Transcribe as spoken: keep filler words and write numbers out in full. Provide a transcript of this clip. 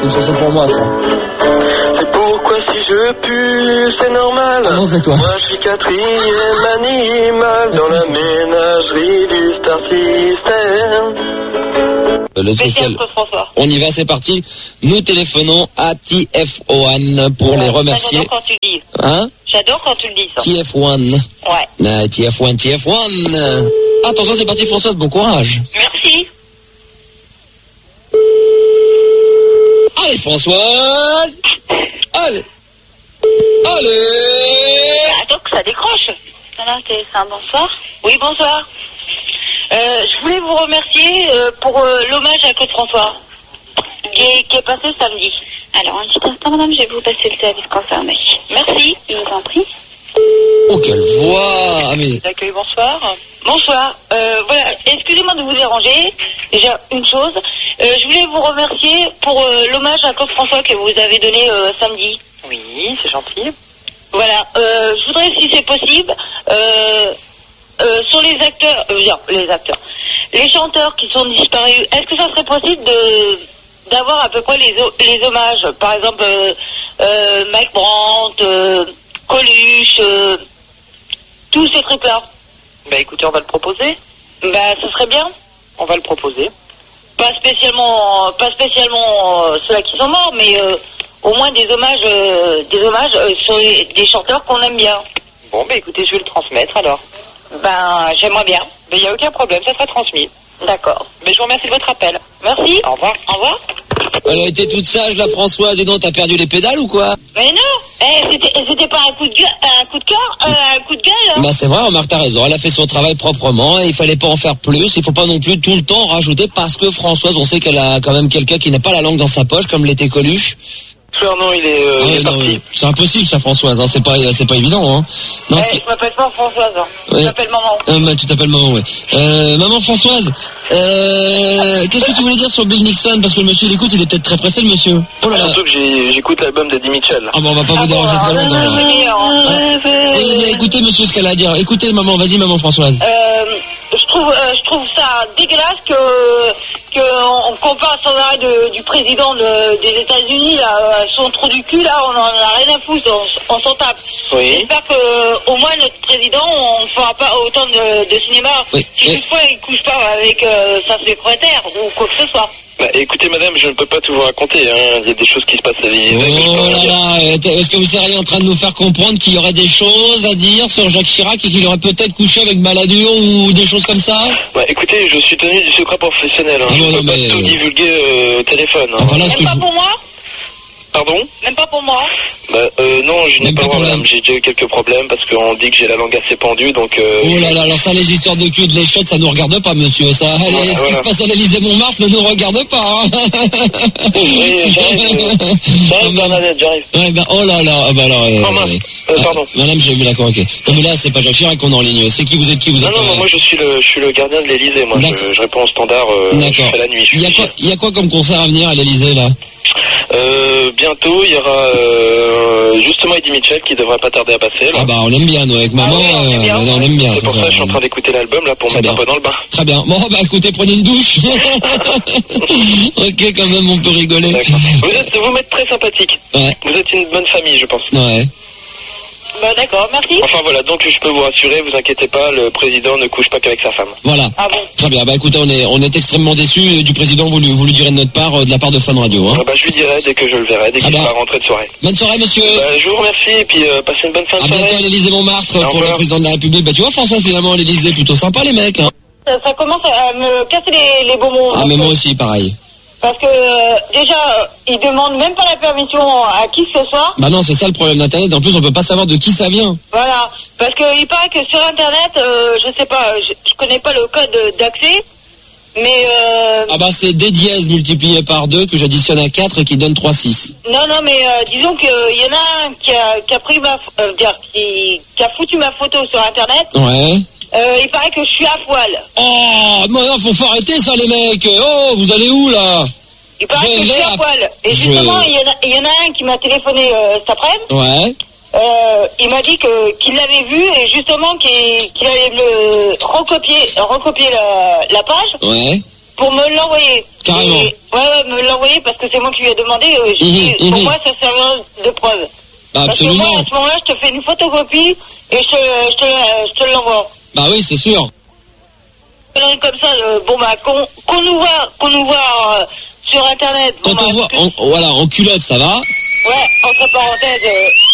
une chanson pour moi, ça. C'est pourquoi si je pue, c'est normal. Ah non, c'est toi. Moi, je suis quatrième animal dans la ménagerie du Star System. Le social. On y va, c'est parti. Nous téléphonons à T F one pour les remercier. J'adore quand tu le dis. Hein? J'adore quand tu le dis, ça. T F one. Ouais. Ah, T F one, T F one. Attention, c'est parti, Françoise, bon courage. Merci. Allez, Françoise. Allez. Allez. Attends que ça décroche. Alors, c'est un bonsoir. Oui, bonsoir. Euh, je voulais vous remercier euh, pour euh, l'hommage à Claude François qui est, qui est passé samedi. Alors, un petit instant, madame, je vais vous passer le service concerné. Merci, je vous en prie. Oh, quelle voix. Ah, mais... L'accueil, bonsoir. Bonsoir. Euh, voilà, excusez-moi de vous déranger. Déjà, une chose. Euh, je voulais vous remercier pour euh, l'hommage à Claude François que vous avez donné euh, samedi. Oui, c'est gentil. Voilà, euh, je voudrais, si c'est possible, euh, euh, sur les acteurs, euh, bien, les acteurs, les chanteurs qui sont disparus, est-ce que ça serait possible de d'avoir à peu près les, les hommages, par exemple euh, euh, Mike Brandt, euh, Coluche, euh, tous ces trucs-là. Bah écoutez, on va le proposer. Bah, ce serait bien. On va le proposer. Pas spécialement, pas spécialement euh, ceux-là qui sont morts, mais euh, au moins des hommages, euh, des hommages euh, sur les, des chanteurs qu'on aime bien. Bon, bah écoutez, je vais le transmettre alors. Ben, j'aimerais bien. Mais il n'y a aucun problème, ça sera transmis. D'accord. Mais je vous remercie de votre appel. Merci. Au revoir. Au revoir. Elle a été toute sage, la Françoise, et donc t'as perdu les pédales ou quoi? Mais non, eh, c'était, c'était pas un coup de gueule, un coup de cœur, euh, un coup de gueule. Hein. Bah c'est vrai, remarque, t'as raison, elle a fait son travail proprement, et il fallait pas en faire plus, il faut pas non plus tout le temps rajouter, parce que Françoise, on sait qu'elle a quand même quelqu'un qui n'a pas la langue dans sa poche, comme l'était Coluche. Fernand, il est, euh, Ah, il est non, parti. c'est impossible ça, Françoise, hein, c'est pas, c'est pas évident, hein. Non, Eh, qui... je m'appelle pas Françoise, hein. Ouais. Je m'appelle Maman. Ah, bah, tu t'appelles maman, ouais. Euh, maman Françoise, euh, qu'est-ce que tu voulais dire sur Bill Nixon? Parce que le monsieur, il écoute, il est peut-être très pressé, le monsieur. Oh là là. Surtout que j'ai- j'écoute l'album d'Eddie Mitchell. Ah bon, on va pas Ah vous bon, déranger très alors, longtemps. non, non, là. non, non. Oui, mais écoutez, monsieur, ce qu'elle a à dire. Écoutez, maman, vas-y, maman Françoise. Euh, je trouve, euh, je trouve ça dégueulasse que, que on, on compare sans arrêt de, du président de, des États-Unis, là, à son trou du cul, là, on en a rien à foutre, on, on s'en tape. Oui. J'espère que, au moins, notre président, on ne fera pas autant de, de cinéma. Oui. Si Et- toutefois il couche pas avec euh, sa secrétaire ou quoi que ce soit. Bah, écoutez, madame, je ne peux pas tout vous raconter, hein. Il y a des choses qui se passent à l'Élysée. que je peux Oh rien là dire. là, euh, est-ce que vous seriez en train de nous faire comprendre qu'il y aurait des choses à dire sur Jacques Chirac et qu'il aurait peut-être couché avec Balladur ou des choses comme ça? Bah, écoutez, je suis tenu du secret professionnel, hein. Ah, Je non, ne peux non, pas mais, tout euh, divulguer euh, au téléphone, hein. Enfin, là, ce Même que pas je... pour moi. Pardon? Même pas pour moi. Bah, euh, non, je n'ai Même pas pas le droit, pour la- madame. J'ai déjà eu quelques problèmes parce qu'on dit que j'ai la langue assez pendue, donc euh, Oh là là, alors ça, les histoires de cul et de léchette, ça nous regarde pas, monsieur. Ça, allez, Voilà, ce qui voilà. se passe à l'Élysée-Montmartre ne nous regarde pas. Hein. Oui, j'arrive, euh, j'arrive, Bernadette, j'arrive. Ouais, ben, oh là là, ah, bah alors... Euh, Oh, mince. ouais. Euh, pardon. Ah, madame, j'ai vu, d'accord, ok. Non, mais là, c'est pas Jacques Chirac qu'on est en ligne. C'est qui vous êtes qui vous Non, êtes non, euh, non, moi je suis le, je suis le gardien de l'Élysée, moi. D'accord. Je, je réponds au standard, euh, je D'accord. fais la nuit. Je Il y, a suis quoi, il y a quoi comme concert à venir à l'Élysée, là? Euh, bientôt, il y aura euh, justement Eddie Mitchell qui devrait pas tarder à passer. Là. Ah bah, on aime bien, nous, avec maman, Ah oui, on aime bien. euh, on aime bien. C'est ça, pour ça ça, que je suis en train d'écouter l'album là pour Très mettre bien. un peu dans le bain. Très bien. Bon, bah, écoutez, prenez une douche. Ok, quand même, on peut rigoler. D'accord. Vous êtes, vous m'êtes très sympathique. Ouais, Vous êtes une bonne famille, je pense. ouais. Bah d'accord, merci. Enfin voilà, donc je peux vous rassurer, vous inquiétez pas, le président ne couche pas qu'avec sa femme. Voilà. Ah bon. Très bien. Bah, écoutez, on est, on est extrêmement déçus du président. Vous lui, vous lui direz de notre part, euh, de la part de Fun Radio, hein. Ah bah, je lui dirai dès que je le verrai, dès Très qu'il bien. sera rentré de soirée. Bonne soirée, monsieur. Bah, je vous remercie et puis euh, passez une bonne fin de À bientôt à soirée. l'Élysée-Montmartre Au pour le revoir. président de la République. Bah, tu vois, François, finalement, à l'Élysée, plutôt sympa, les mecs, hein. Ça, ça commence à me casser les, les bonbons. Ah, parce mais que- moi aussi, pareil. Parce que euh, déjà, euh, ils demandent même pas la permission à qui que ce soit. Bah non, c'est ça le problème d'Internet. En plus, on peut pas savoir de qui ça vient. Voilà. Parce que il paraît que sur Internet, euh, je sais pas, je, je connais pas le code d'accès, mais euh, Ah bah, c'est D dièse multiplié par deux que j'additionne à quatre et qui donne trois six. non, non, mais euh, disons qu'il y en a un qui a, qui a pris ma, euh, dire, qui, qui a foutu ma photo sur Internet. Ouais. Euh, il paraît que je suis à poil. Oh, non, non, faut faut arrêter ça, les mecs. Oh, vous allez où, là? Il paraît Je que je suis vais à à- poil. Et je- justement, il y, en a- il y en a un qui m'a téléphoné euh, cet après-midi. Ouais. Euh, il m'a dit que qu'il l'avait vu et justement qu'il qu'il allait me le recopier, recopier la, la page. Ouais. pour me l'envoyer. Carrément. Et, ouais, ouais, me l'envoyer parce que c'est moi qui lui ai demandé. Euh, j'ai Mmh, dit, pour mmh. moi, ça servira de preuve. Bah, Parce que moi, absolument. à ce moment-là, je te fais une photocopie et je, te- je, te, je te l'envoie. Bah oui, c'est sûr. Comme ça, euh, bon bah, qu'on qu'on nous voit, qu'on nous voit euh, sur Internet. Bon, Quand bah, on voit, que- en, voilà, en culotte, ça va. Ouais, entre parenthèses, euh,